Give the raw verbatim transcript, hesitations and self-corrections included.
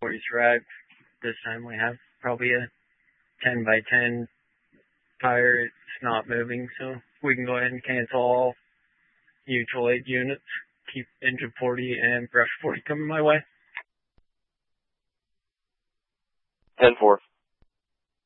forty's arrived. This time we have probably a ten by ten tire. It's not moving, so we can go ahead and cancel all mutual aid units. Keep engine forty and brush forty coming my way. ten four.